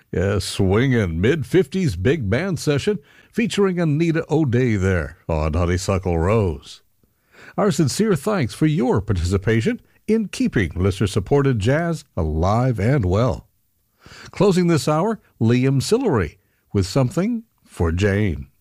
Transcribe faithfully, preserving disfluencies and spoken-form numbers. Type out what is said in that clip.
A swinging mid-fifties big band session featuring Anita O'Day there on Honeysuckle Rose. Our sincere thanks for your participation in keeping listener-supported jazz alive and well. Closing this hour, Liam Sillery with Something for Jane.